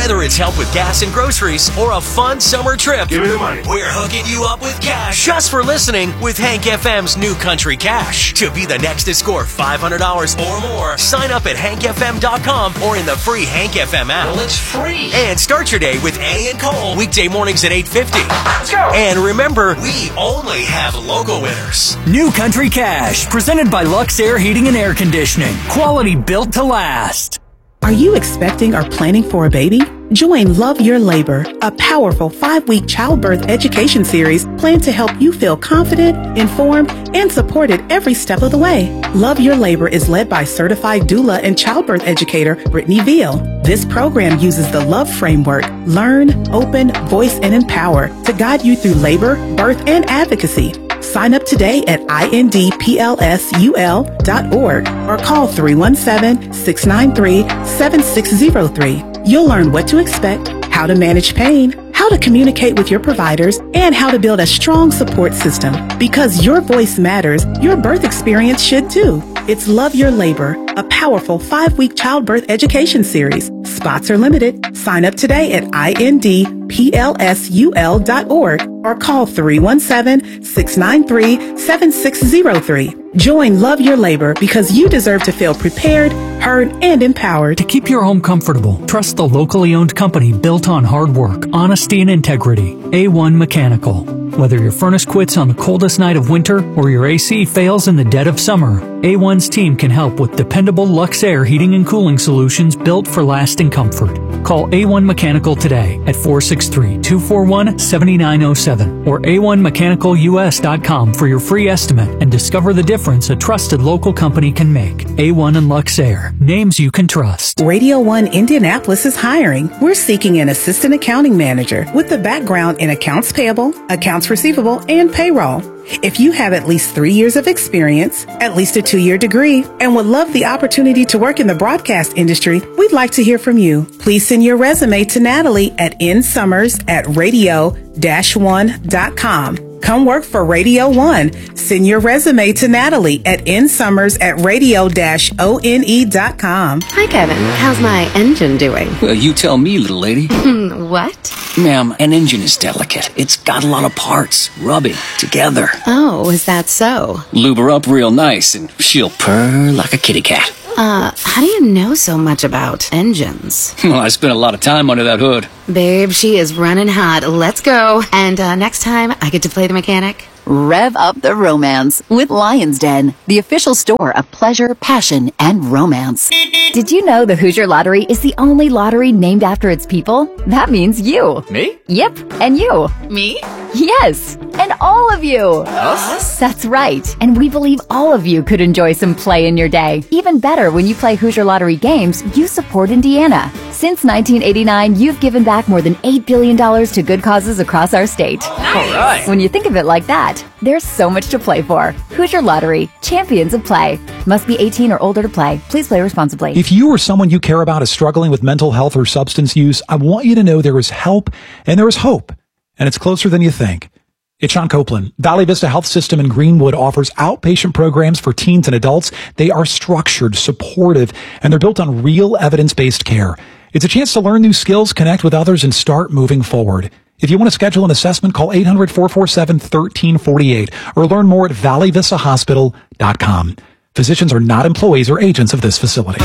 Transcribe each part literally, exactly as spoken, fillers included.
Whether it's help with gas and groceries or a fun summer trip, give me the money. We're hooking you up with cash just for listening with Hank F M's New Country Cash. To be the next to score five hundred dollars or more, sign up at hank f m dot com or in the free Hank F M app. Well, it's free. And start your day with A and Cole weekday mornings at eight fifty. Let's go. And remember, we only have local winners. New Country Cash, presented by Lux Air Heating and Air Conditioning. Quality built to last. Are you expecting or planning for a baby? Join Love Your Labor, a powerful five-week childbirth education series planned to help you feel confident, informed, and supported every step of the way. Love Your Labor is led by certified doula and childbirth educator Brittany Veal. This program uses the LOVE framework, learn, open, voice, and empower, to guide you through labor, birth, and advocacy. Sign up today at I N D P L S U L dot org or call three one seven, six nine three, seven six zero three. You'll learn what to expect, how to manage pain, how to communicate with your providers, and how to build a strong support system. Because your voice matters, your birth experience should too. It's Love Your Labor, a powerful five-week childbirth education series. Spots are limited. Sign up today at I N D P L S U L dot org or call three one seven, six nine three, seven six zero three. Join Love Your Labor because you deserve to feel prepared, heard, and empowered. To keep your home comfortable, trust the locally owned company built on hard work, honesty, and integrity. A one Mechanical. Whether your furnace quits on the coldest night of winter or your A C fails in the dead of summer, A one's team can help with dependable Lux Air heating and cooling solutions built for lasting comfort. Call A one Mechanical today at four six three, two four one, seven nine zero seven or A one mechanical U S dot com for your free estimate and discover the difference a trusted local company can make. A one and Lux Air, names you can trust. Radio one Indianapolis is hiring. We're seeking an assistant accounting manager with a background in accounts payable, accounts receivable, and payroll. If you have at least three years of experience, at least a two-year degree, and would love the opportunity to work in the broadcast industry, we'd like to hear from you. Please send your resume to Natalie at nsummers at radio dash one dot com. Come work for Radio one. Send your resume to Natalie at nsummers at radio dash one dot com. Hi, Kevin. How's my engine doing? Well, you tell me, little lady. What? Ma'am, an engine is delicate. It's got a lot of parts rubbing together. Oh, is that so? Lube her up real nice and she'll purr like a kitty cat. Uh, how do you know so much about engines? Well, I spent a lot of time under that hood. Babe, she is running hot. Let's go. And uh, next time, I get to play the mechanic. Rev up the romance with Lion's Den, the official store of pleasure, passion, and romance. Did you know the Hoosier Lottery is the only lottery named after its people? That means you. Me? Yep, and you. Me? Yes, and all of you. Us? That's right, and we believe all of you could enjoy some play in your day. Even better, when you play Hoosier Lottery games, you support Indiana. Since nineteen eighty-nine, you've given back more than eight billion dollars to good causes across our state. Nice. All right. When you think of it like that, there's so much to play for. Hoosier Lottery, champions of play. Must be eighteen or older to play. Please play responsibly. If you or someone you care about is struggling with mental health or substance use, I want you to know there is help and there is hope, and it's closer than you think. It's Sean Copeland. Valley Vista Health System in Greenwood offers outpatient programs for teens and adults. They are structured, supportive, and they're built on real evidence-based care. It's a chance to learn new skills, connect with others, and start moving forward. If you want to schedule an assessment, call eight hundred, four four seven, one three four eight or learn more at valley vista hospital dot com. Physicians are not employees or agents of this facility.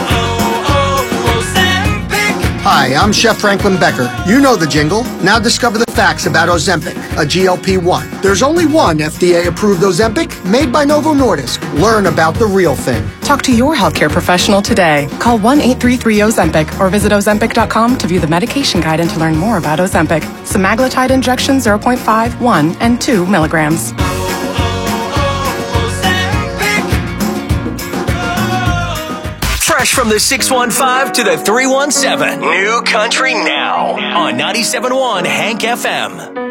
Hi, I'm Chef Franklin Becker. You know the jingle. Now discover the facts about Ozempic, a G L P one. There's only one F D A-approved Ozempic made by Novo Nordisk. Learn about the real thing. Talk to your healthcare professional today. Call one eight three three Ozempic or visit ozempic dot com to view the medication guide and to learn more about Ozempic. Semaglutide injection zero point five, one, and two milligrams. Fresh from the six one five to the three one seven. New Country Now on ninety-seven point one Hank F M.